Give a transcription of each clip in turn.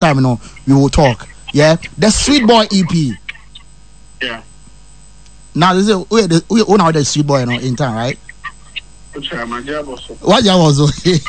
time, we will talk. Yeah, the Sweet Boy EP. Yeah. Now this is we now the Sweet Boy in town, right? What job was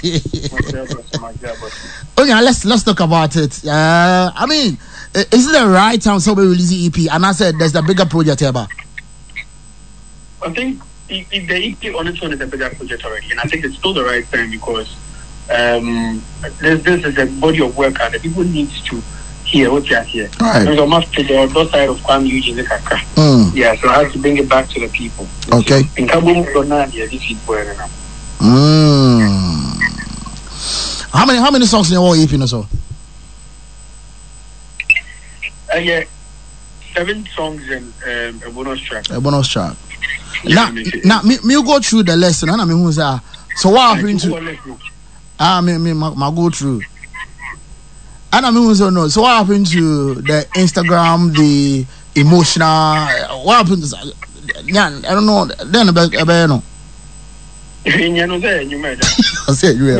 okay, let's talk about it. I mean, is it the right time somebody release EP? And I said there's a bigger project here, but I think if the EP on its own is a bigger project already, and I think it's still the right time because this is a body of work and the people need to hear what you are here. Right. There's a must to the other side of Kwame Eugene Kaka. Yeah, so I have to bring it back to the people. Okay. In Kabul, this is where now. How many songs in your whole EP or so? Yeah, 7 songs and a bonus track. A bonus track. Yeah, now, me go through the lesson, and I mean, who's that? So what happened to? Me go through. And I mean, who's no? So what happened to the Instagram, the emotional? What happened to? Yeah, I don't know. Then about no. I said you.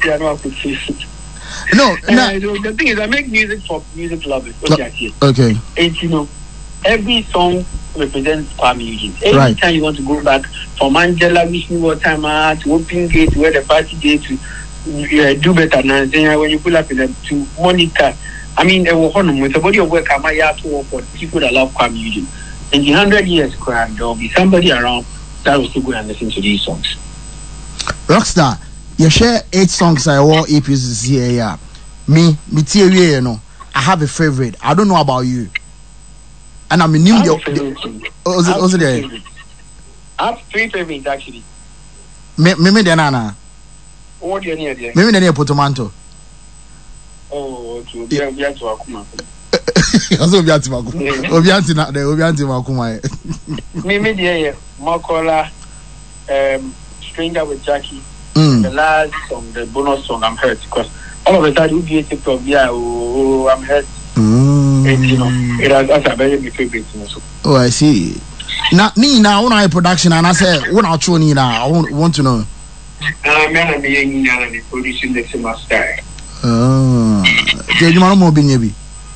No, the thing is, I make music for music lovers. Okay. And every song represents Kwame Eugene. Every time you want to go back from Angela wishing what time to open gate where the party day to do better now. When you pull up in them to Monica, I mean, with a body of work, I have to work for people that love Kwame Eugene. In the 100 years, there will be somebody around that will still go and listen to these songs. Rockstar, you share 8 songs I want EPs this year. Yeah, me, you know, I have a favorite. I don't know about you. And I'm new. Was it there? I have 3 favorites actually. Me the nana. What do you need? Me the near Potomanto. Oh, okay. Yeah, we have to Akuma. Also, we have to Akuma. Obianti na there. Obianti Akuma. Me the Makola, Stranger with Jackie. The last song, the bonus song, I'm hurt because all of a sudden we get TikTok. Yeah, oh, I'm hurt. And you know, that's a very big favorite. Oh, I see. Now, when I production and I say, when I show you now, I want to know. I'm producing the same style. Oh, do you want more baby?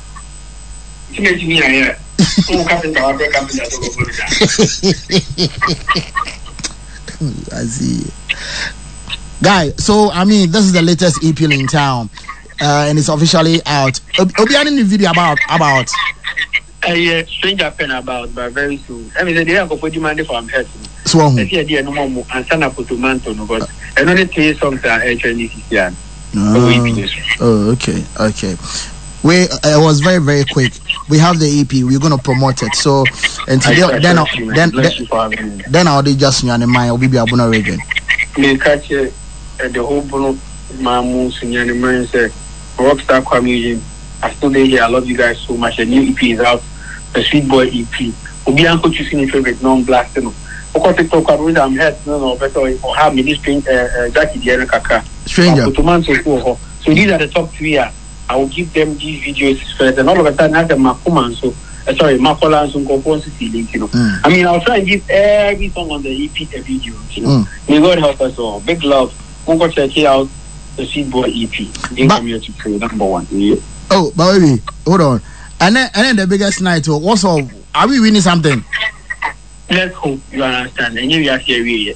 I see. Guy, so I mean, this is the latest EP in town, and it's officially out. Obiani in the video about. Stranger pen about, but very soon. I mean, they are going to demand for I'm hurting. So, I see idea no more and stand up to Manto, but another 3 songs are actually this. Oh, okay. It was very, very quick. We have the EP. We're going to promote it. So, and today, then I'll just in mind. I'll be abuna region. Me catch the whole bono mamu sunyani man say Rockstar Kwame Eugene. I still here. I love you guys so much. A new EP is out. The Sweet Boy EP. Obi Uncle choosing your favorite non-blasting. Because TikTok I'm head no better or have me this Jackie Diana Kaka. Stranger. So these are the top 3. I will give them these videos first, and all of a sudden I have Makuma and so Makola and some composite link, you know. I mean, I'll try and give every song on the EP a video, you know. May God help us all. Big love. Go check it out. The Sweet Boy EP. Come here to play number 1. Yeah. Oh, but baby, hold on. And then the biggest night. What's up? Are we winning something? Let's hope you understand. And you are here.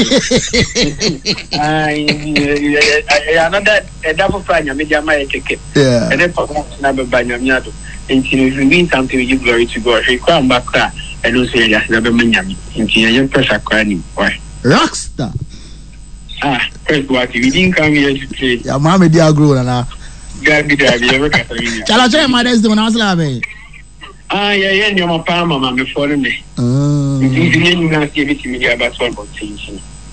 Another double fan, media my ticket. Yeah. And then performance number by Yamiado. And if you win something, you glory to God. She come back and don't say that's never Miami. And you pressure crying. Why? Rockstar. First what we didn't come here to play. Yeah, Mamma Diagro now. God be there. Shall I try my best when I was laughing? Yeah, you're my palm, I'm before me. You not give it to me about 12 things.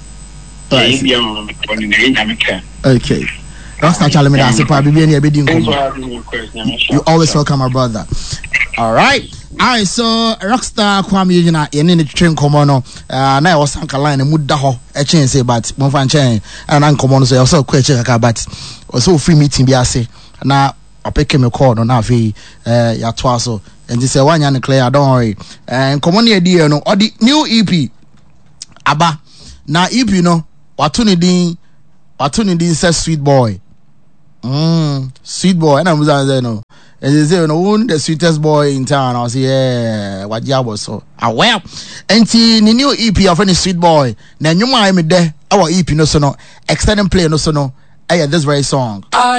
Okay. Rockstar Charlie, that's probably be any bidding. You always welcome our brother. All right. So Rockstar Kwame Eugene in the train commono. Now was Sanka line and Mudaho a chain say, but one fan chain and uncommon so also question but also free meeting be say now I pick him a call on Avi ya twaso and this one and clear don't worry and come on idea no or the new EP Abba now EP no watuni din says Sweet Boy Sweet boy. And I'm saying no. And they say no, the sweetest boy in town. I say yeah, what job was so. Well, and the new EP of any Sweet Boy. Now you might me there. Our EP no so no extended play no so no. This very song.